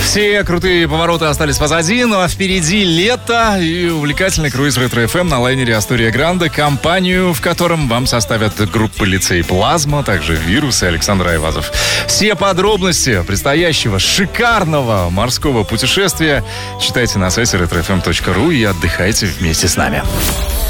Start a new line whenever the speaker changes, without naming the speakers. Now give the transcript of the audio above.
Все крутые повороты остались позади, ну а впереди лето и увлекательный круиз Ретро-ФМ на лайнере Астория Гранде, компанию, в котором вам составят группы Лицей Плазма, также Вирус и Александр Айвазов. Все подробности предстоящего шикарного морского путешествия читайте на сайте retrofm.ru и отдыхайте вместе с нами.